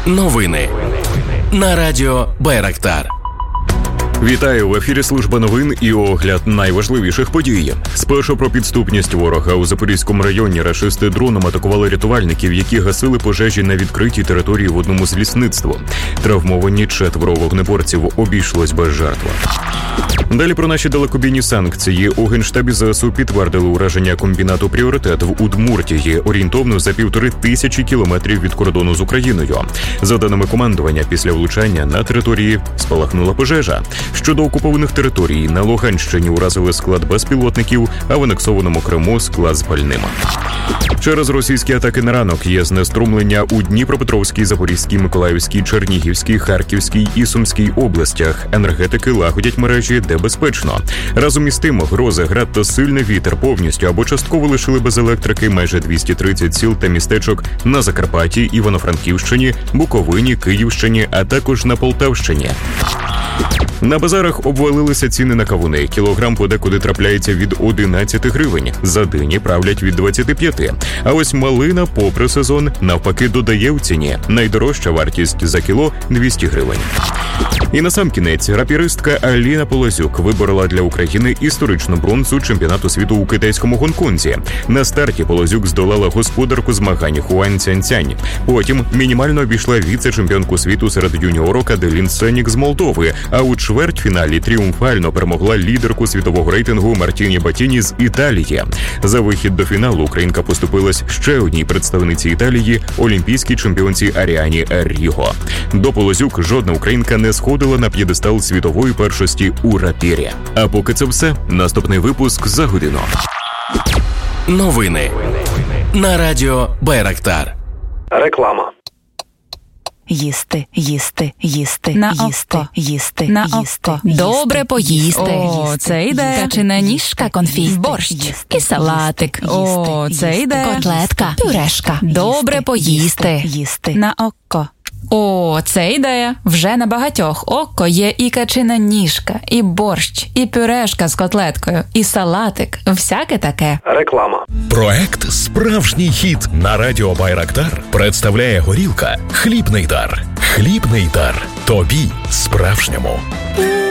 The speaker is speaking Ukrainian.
Новини на радіо Байрактар. Вітаю, в ефірі служба новин і огляд найважливіших подій. Спершу про підступність ворога. У Запорізькому районі рашисти дроном атакували рятувальників, які гасили пожежі на відкритій території в одному з лісництв. Травмовані 4 вогнеборців, обійшлось без жертв. Далі про наші далекобійні санкції. У Генштабі ЗСУ підтвердили ураження комбінату «Пріоритет» в Удмуртії, орієнтовно за 1500 кілометрів від кордону з Україною. За даними командування, після влучання на території спалахнула пожежа. Щодо окупованих територій, на Луганщині уразили склад безпілотників, а в анексованому Криму – склад з пальним. Через російські атаки на ранок є знеструмлення у Дніпропетровській, Запорізькій, Миколаївській, Чернігівській, Харківській і Сумській областях. Енергетики лагодять мережі, де безпечно. Разом із тим, грози, град та сильний вітер повністю або частково лишили без електрики майже 230 сіл та містечок на Закарпатті, Івано-Франківщині, Буковині, Київщині, а також на Полтавщині. На базарах обвалилися ціни на кавуни. Кілограм подекуди трапляється від 11 гривень. За дині правлять від 25. А ось малина, попри сезон, навпаки додає в ціні. Найдорожча вартість за кіло – 200 гривень. І насамкінець, рапіристка Аліна Полозюк виборола для України історичну бронзу чемпіонату світу у китайському Гонконзі. На старті Полозюк здолала господарку змагань Хуань Цянь-Цянь. Потім мінімально обійшла віце-чемпіонку світу серед юніорок Аделін Сенік з Молдови, а у чвертьфіналі тріумфально перемогла лідерку світового рейтингу Мартіні Батіні з Італії. За вихід до фіналу українка поступилась ще одній представниці Італії – олімпійській чемпіонці Аріані Ріго. До Полозюк жодна українка не сходила на п'єдестал світової першості у рапірі. А поки це все, наступний випуск за годину. Новини на радіо Байрактар. Реклама. Їсти, їсти, їсти, на їсти, око, їсти, на їсти, око. їсти, Добре поїсти. О, це йде. Качина ніжка, конфі, борщ і салатик. О, це йде. Котлетка, пюрешка. Добре поїсти. Їсти. На око. О, це ідея. Вже на багатьох око є і качина ніжка, і борщ, і пюрешка з котлеткою, і салатик. Всяке таке. Реклама. Проект «Справжній хіт» на радіо Байрактар представляє горілка «Хлібний дар». Хлібний дар. Тобі справжньому.